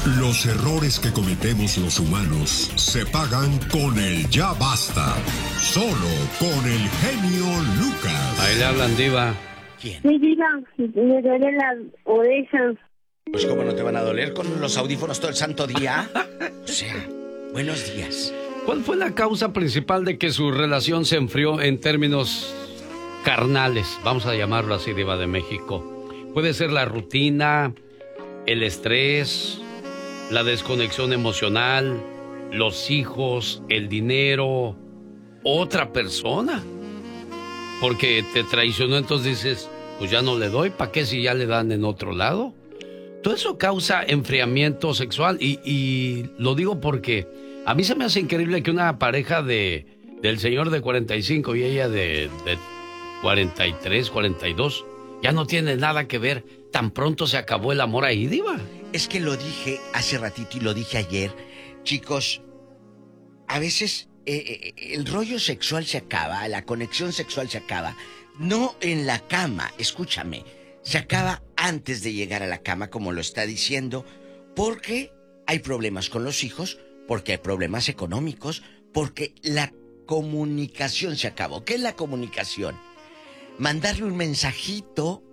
Los errores que cometemos los humanos se pagan con el ya basta. Solo con el genio Lucas. Ahí le hablan, Diva. ¿Quién? Sí, diga, me duelen las orejas. Pues cómo no te van a doler con los audífonos todo el santo día. O sea, buenos días. ¿Cuál fue la causa principal de que su relación se enfrió en términos carnales? Vamos a llamarlo así, Diva de México. Puede ser la rutina, el estrés, la desconexión emocional, los hijos, el dinero, otra persona. Porque te traicionó, entonces dices, pues ya no le doy, ¿para qué si ya le dan en otro lado? Todo eso causa enfriamiento sexual y lo digo porque a mí se me hace increíble que una pareja del señor de 45 y ella de 43, 42, ya no tiene nada que ver. Tan pronto se acabó el amor ahí, Diva. Es que lo dije hace ratito y lo dije ayer. Chicos, a veces el rollo sexual se acaba, la conexión sexual se acaba. No en la cama, escúchame. Se acaba antes de llegar a la cama, como lo está diciendo, porque hay problemas con los hijos, porque hay problemas económicos, porque la comunicación se acabó. ¿Qué es la comunicación? Mandarle un mensajito